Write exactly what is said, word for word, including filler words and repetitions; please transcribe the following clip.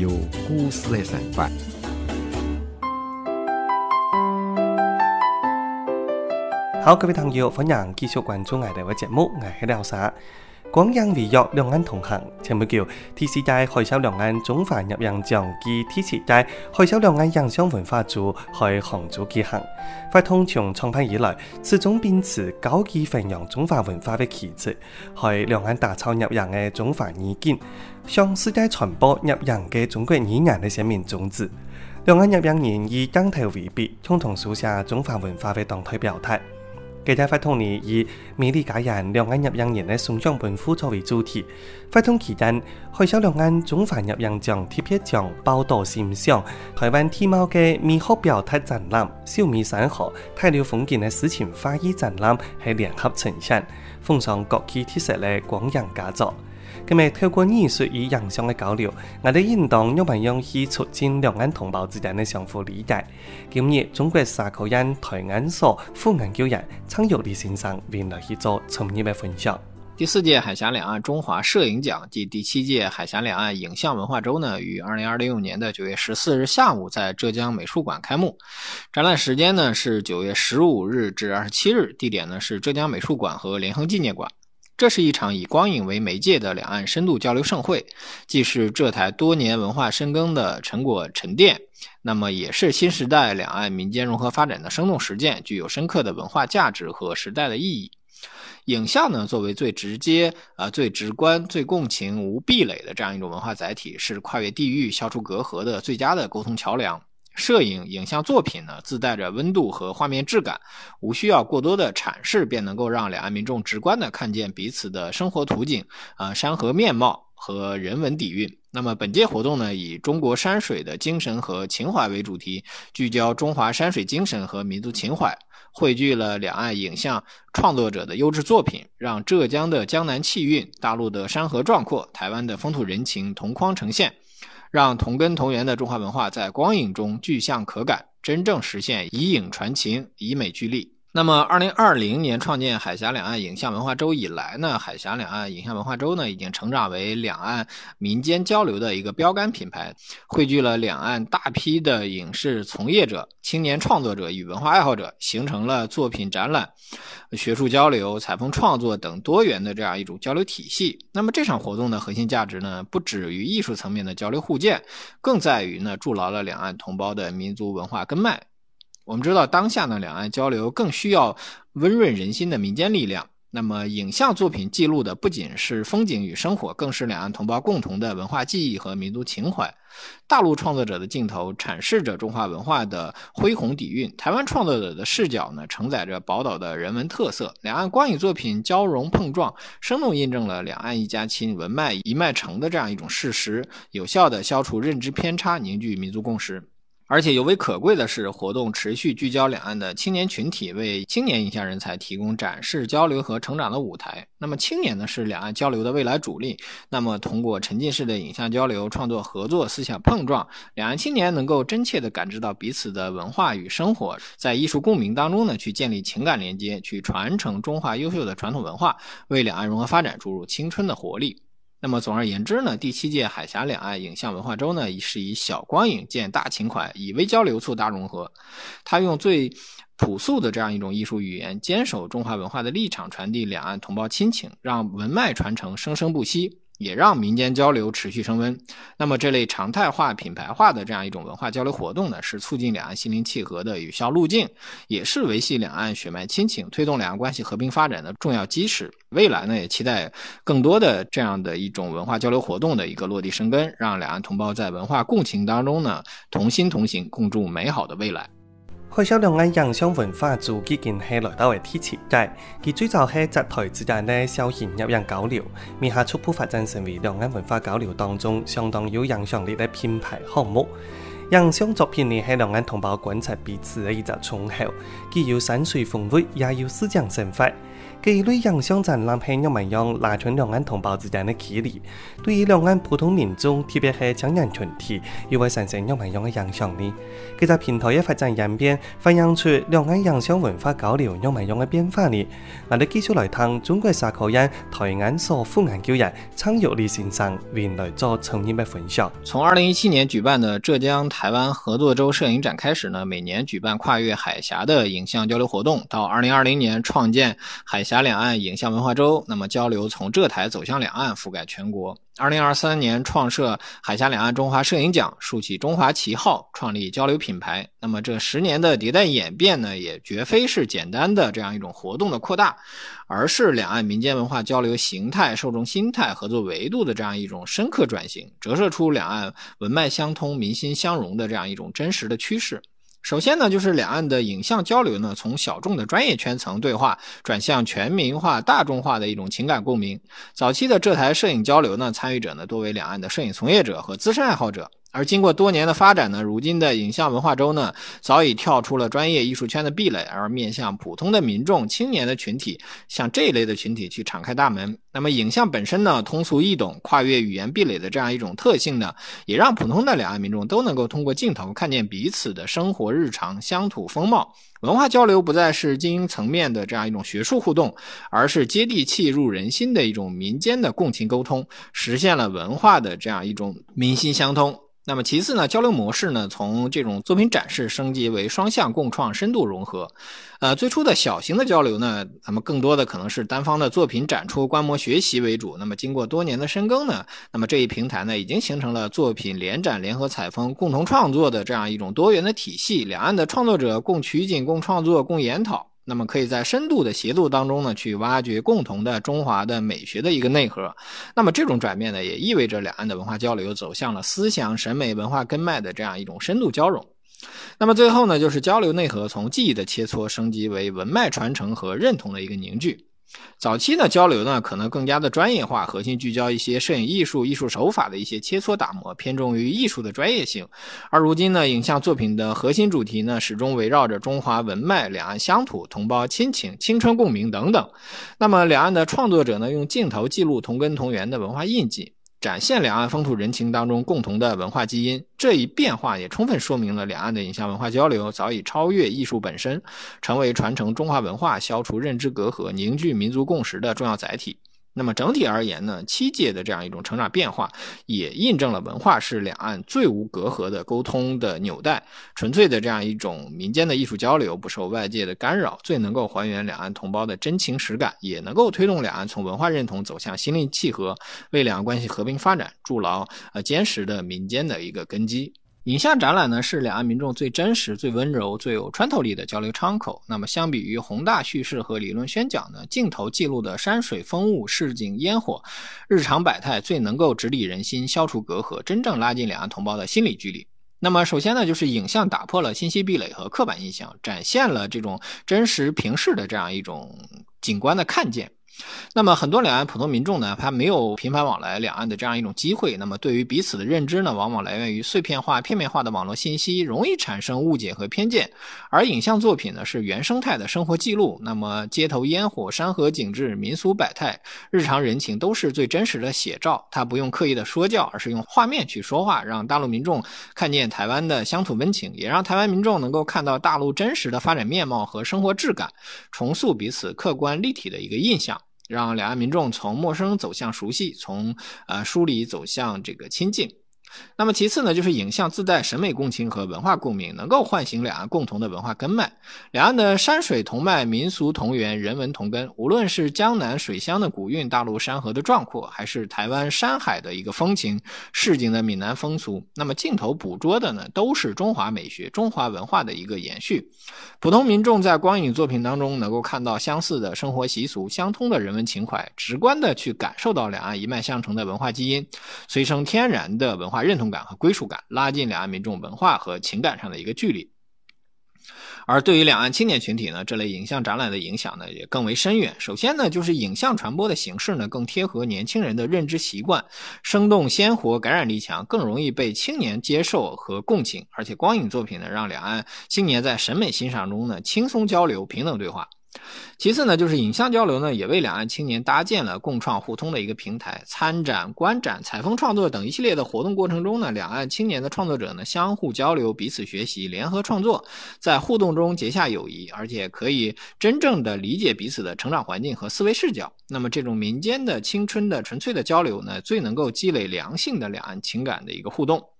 有故事的想法。 好，各位朋友，歡迎繼續關注我哋嘅節目，我係廖沙。廣陽圍約兩岸同行，前不久第四屆海峽兩岸中華入洋獎暨第七屆海峽兩岸影像文化周喺杭州舉行。發通從創辦以來，始終秉持高舉弘揚中華文化嘅旗幟，喺兩岸打造入洋嘅中華意見，向世界傳播入洋嘅中國語言嘅鮮明宗旨。兩岸入洋人以鏡頭為筆，共同書寫中華文化嘅動態表態。記者發通呢以美麗佳人兩岸入洋人嘅崇尚本府作為主題，發通期間，海峽兩岸中華入洋獎特別獎報道欣賞台灣地貌嘅美學表態展覽、小米山河大陸風景嘅詩情畫意展覽係聯合呈現，奉上各區特色嘅廣陽佳作。咁咪透過藝術與影像嘅交流，我哋應當用乜樣去促進兩岸同胞之間嘅相互理解。今日中國社科院台灣所副研究員陳玉麗先生為我去做深入嘅分享。 第四屆海峽兩岸中華攝影獎暨第七屆海峽兩岸影像文化周呢，於二零二六年的九月十四日下午在浙江美術館開幕。展覽時間呢是九月十五日至二十七日，地點呢是浙江美術館和聯合紀念館。這是一場以光影為媒介的兩岸深度交流盛會，既是浙台多年文化深耕的成果沉澱，那麼也是新時代兩岸民間融合發展的生動實踐，具有深刻的文化價值和時代的意義。影像呢，作為最直接、呃、最直觀、最共情、無壁壘的這樣一種文化載體，是跨越地域、消除隔閡的最佳的溝通橋樑。攝影影像作品呢，自帶着溫度和畫面質感，無需要過多的闡釋，便能夠讓兩岸民眾直觀地看見彼此的生活圖景、呃、山河面貌和人文底蘊。那麼本屆活動呢，以中國山水的精神和情懷為主題，聚焦中華山水精神和民族情懷，匯聚了兩岸影像創作者的優質作品，讓浙江的江南氣韻、大陸的山河壯闊、台灣的風土人情同框呈現，讓同根同源的中華文化在光影中具象可感，真正實現以影傳情，以美聚力。那麼二零二零年創建海峽兩岸影像文化周以來呢，海峽兩岸影像文化周呢已經成長為兩岸民間交流的一個標杆品牌，匯聚了兩岸大批的影視從業者、青年創作者與文化愛好者，形成了作品展覽、學術交流、採風創作等多元的這樣一種交流體系。那麼這場活動的核心價值呢，不止於藝術層面的交流互鑑，更在於呢築牢了兩岸同胞的民族文化根脈。我們知道當下呢，兩岸交流更需要溫潤人心的民間力量。那麼影像作品記錄的不僅是風景與生活，更是兩岸同胞共同的文化記憶和民族情懷。大陸創作者的鏡頭闡釋着中華文化的恢宏底蘊，台灣創作者的視角呢，承載着寶島的人文特色。兩岸光影作品交融碰撞，生動印證了兩岸一家親、文脈一脈承的這樣一種事實，有效地消除認知偏差，凝聚民族共識。而且尤為可貴的是，活動持續聚焦兩岸的青年群體，為青年影像人才提供展示、交流和成長的舞台。那麼青年呢，是兩岸交流的未來主力。那麼通過沉浸式的影像交流、創作合作、思想碰撞，兩岸青年能夠真切地感知到彼此的文化與生活，在藝術共鳴當中呢，去建立情感連接，去傳承中華優秀的傳統文化，為兩岸融合發展注入青春的活力。那麼總而言之呢，第七屆海峽兩岸影像文化周呢，是以小光影見大情懷，以微交流促大融合。它用最樸素的這樣一種藝術語言，堅守中華文化的立場，傳遞兩岸同胞親情，讓文脈傳承生生不息，也讓民間交流持續升溫。那麼這類常態化、品牌化的這樣一種文化交流活動呢，是促進兩岸心靈契合的有效路徑，也是維繫兩岸血脈親情、推動兩岸關係和平發展的重要基石。未來呢，也期待更多的這樣的一種文化交流活動的一個落地生根，讓兩岸同胞在文化共情當中呢，同心同行，共築美好的未來。 海峽兩岸影像文化周已經係來到嘅第七屆，佢最早係浙台之間嘅小型入洋交流，未下逐步發展成為兩岸文化交流當中相當有影響力嘅品牌項目。影像作品呢係兩岸同胞觀察彼此嘅一隻窗口，既有山水風味，也有思想生活。 这一类影像展览係讓民眾拉近兩岸同胞之間的距離，對於兩岸普通民眾，特別係青年群體，亦會產生讓民眾嘅影響力。其實平台嘅發展演變，反映出兩岸影像文化交流讓民眾嘅變化力。我哋繼續來聽中國社科院台灣所副研究員陳玉麗先生為來做成人嘅分享。 從二零一七年舉辦的浙江台灣合作周攝影展開始呢，每年舉辦跨越海峽的影像交流活動，到二零二零年創建海峽兩岸影像文化周，那麼交流從浙台走向兩岸，覆蓋全國。二零二三年創設海峽兩岸中華攝影獎，豎起中華旗號，創立交流品牌。那麼這十年的迭代演變呢，也絕非是簡單的這樣一種活動的擴大，而是兩岸民間文化交流形態、受眾心態、合作維度的這樣一種深刻轉型，折射出兩岸文脈相通、民心相融的這樣一種真實的趨勢。首先呢，就是兩岸的影像交流呢，從小眾的專業圈層對話轉向全民化、大眾化的一種情感共鳴。早期的浙台攝影交流呢，參與者呢多為兩岸的攝影從業者和資深愛好者。而經過多年的發展呢，如今的影像文化周呢，早已跳出了專業藝術圈的壁壘，而面向普通的民眾、青年的群體，向這一類的群體去敞開大門。那麼影像本身呢，通俗易懂、跨越語言壁壘的這樣一種特性呢，也讓普通的兩岸民眾都能夠通過鏡頭看見彼此的生活日常、鄉土風貌。文化交流不再是精英層面的這樣一種學術互動，而是接地氣入人心的一種民間的共情溝通，實現了文化的這樣一種民心相通。那麼其次呢，交流模式呢，從這種作品展示升級為雙向共創、深度融合。呃，最初的小型的交流呢，那麼更多的可能是單方的作品展出、觀摩學習為主。那麼經過多年的深耕呢，那麼這一平台呢，已經形成了作品聯展、聯合採風、共同創作的這樣一種多元的體系。兩岸的創作者共取景、共創作、共研討。那麼可以在深度的協作當中呢，去挖掘共同的中華的美學的一個內核。那麼這種轉變呢，也意味着兩岸的文化交流走向了思想、審美、文化根脈的這樣一種深度交融。那麼最後呢，就是交流內核從記憶的切磋升級為文脈傳承和認同的一個凝聚。早期呢，交流呢可能更加的專業化，核心聚焦一些攝影藝術、藝術手法的一些切磋打磨，偏重於藝術的專業性。而如今呢，影像作品的核心主題呢，始終圍繞着中華文脈、兩岸鄉土、同胞親情、青春共鳴等等。那麼兩岸的創作者呢，用鏡頭記錄同根同源的文化印記，展現兩岸風土人情當中共同的文化基因。這一變化也充分說明了兩岸的影像文化交流早已超越藝術本身，成為傳承中華文化、消除認知隔閡、凝聚民族共識的重要載體。那麼整體而言呢，七屆的這樣一種成長變化，也印證了文化是兩岸最無隔閡的溝通的紐帶，純粹的這樣一種民間的藝術交流，不受外界的干擾，最能夠還原兩岸同胞的真情實感，也能夠推動兩岸從文化認同走向心靈契合，為兩岸關係和平發展築牢呃堅實的民間的一個根基。影像展覽呢，是兩岸民眾最真實、最溫柔、最有穿透力的交流窗口。那麼相比於宏大敘事和理論宣講呢，鏡頭記錄的山水風物、市井煙火、日常百態，最能夠直抵人心，消除隔閡，真正拉近兩岸同胞的心理距離。那麼首先呢，就是影像打破了信息壁壘和刻板印象，展現了這種真實平視的這樣一種景觀的看見。那麼很多兩岸普通民眾呢，他沒有頻繁往來兩岸的這樣一種機會，那麼對於彼此的認知呢，往往來源於碎片化、片面化的網絡信息，容易產生誤解和偏見。而影像作品呢，是原生態的生活記錄，那麼街頭煙火、山河景致、民俗百態、日常人情都是最真實的寫照，它不用刻意的說教，而是用畫面去說話，讓大陸民眾看見台灣的鄉土溫情，也讓台灣民眾能夠看到大陸真實的發展面貌和生活質感，重塑彼此客觀立體的一個印象，讓兩岸民眾從陌生走向熟悉，從呃疏離走向這個親近。那麼其次呢，就是影像自帶審美共情和文化共鳴，能夠喚醒兩岸共同的文化根脈。兩岸的山水同脈、民俗同源、人文同根，無論是江南水鄉的古韻、大陸山河的壯闊，還是台灣山海的一個風情、市井的閩南風俗，那麼鏡頭捕捉的呢，都是中華美學、中華文化的一個延續。普通民眾在光影作品當中能夠看到相似的生活習俗、相通的人文情懷，直觀的去感受到兩岸一脈相承的文化基因，催生天然的文化認同感和歸屬感，拉近兩岸民眾文化和情感上的一個距離。而對於兩岸青年群體呢，這類影像展覽的影響呢也更為深遠。首先呢，就是影像傳播的形式呢更貼合年輕人的認知習慣，生動鮮活，感染力強，更容易被青年接受和共情。而且光影作品呢，讓兩岸青年在審美欣賞中呢輕鬆交流、平等對話。 其次呢，就是影像交流呢，也为两岸青年搭建了共创互通的一个平台。参展、观展、采风创作等一系列的活动过程中呢，两岸青年的创作者呢相互交流、彼此学习、联合创作，在互动中结下友谊，而且可以真正的理解彼此的成长环境和思维视角。那么这种民间的青春的纯粹的交流呢，最能够积累良性的两岸情感的一个互动。